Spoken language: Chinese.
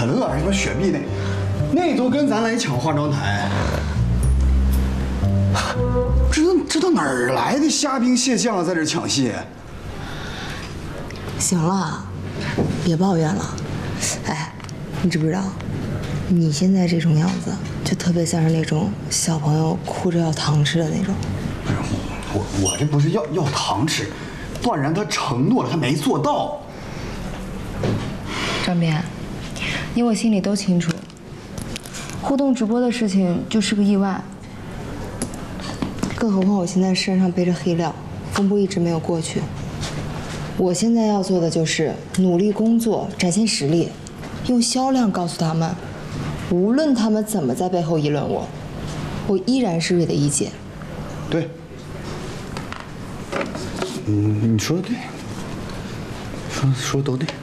可乐什么雪碧那都跟咱来抢化妆台。这都哪儿来的虾兵蟹将在这抢戏？ 行了，别抱怨了。哎，你知不知道，你现在这种样子，就特别像是那种小朋友哭着要糖吃的那种。 我这不是要糖吃，段然他承诺了，他没做到。 张斌，你我心里都清楚，互动直播的事情就是个意外。 更何况我现在身上背着黑料，风波一直没有过去。我现在要做的就是努力工作，展现实力，用销量告诉他们，无论他们怎么在背后议论我，我依然是瑞的一姐。 对，你说的对，说的都对。